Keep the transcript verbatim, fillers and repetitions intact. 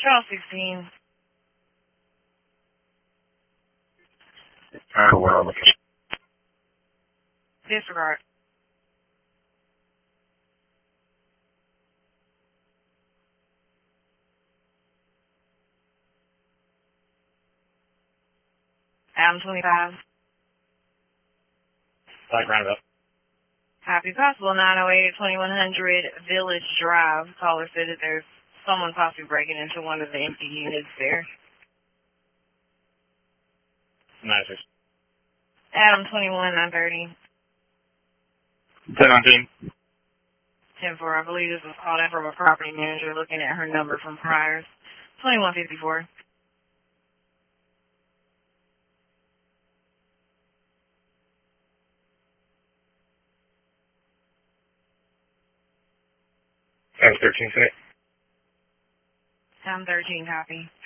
Call sixteen. Alright, well, I'm looking. Disregard. Adam twenty-five. Like roundabout. Happy Possible, nine oh eight, twenty-one hundred Village Drive. Caller said that there's someone possibly breaking into one of the empty units there. Nice. Adam twenty-one, nine thirty. ten nineteen. ten four, I believe this was called in from a property manager looking at her number from priors. twenty-one fifty-four. ten thirteen, say. Time thirteen, copy.